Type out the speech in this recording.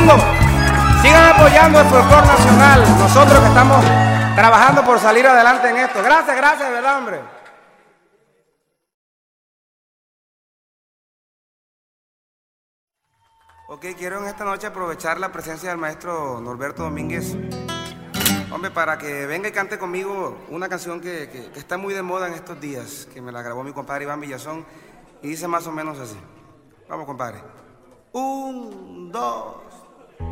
domingo. Sigan apoyando el folclore nacional. Nosotros que estamos trabajando por salir adelante en esto. Gracias, de verdad, hombre. Ok, quiero en esta noche aprovechar la presencia del maestro Norberto Domínguez. Hombre, para que venga y cante conmigo una canción que está muy de moda en estos días, que me la grabó mi compadre Iván Villazón, y dice más o menos así. Vamos, compadre. 1, 2...